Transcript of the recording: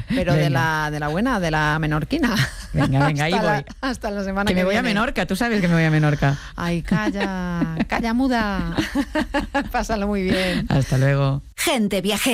Pero de la buena, de la menorquina. Venga, ahí voy. Hasta la semana que me voy viene. a Menorca, tú sabes que me voy a Menorca. Ay, calla muda. Pásalo muy bien. Hasta luego. Gente viajera.